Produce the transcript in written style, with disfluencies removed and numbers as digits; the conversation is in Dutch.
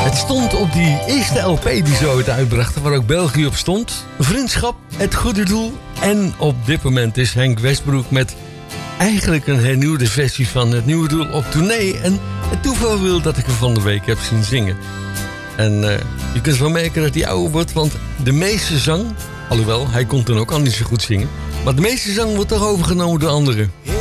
Het stond op die eerste LP die ze ooit uitbrachten, waar ook België op stond. Vriendschap, het goede doel. En op dit moment is Henk Westbroek met eigenlijk een hernieuwde versie van Het Nieuwe Doel op tournee. En het toeval wil dat ik hem van de week heb zien zingen. En je kunt wel merken dat hij ouder wordt, want de meeste zang, alhoewel, hij kon toen ook al niet zo goed zingen, maar de meeste zang wordt toch overgenomen door anderen.